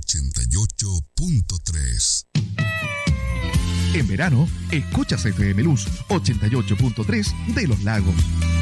88.3. En verano, escuchas FM Luz 88.3 de Los Lagos.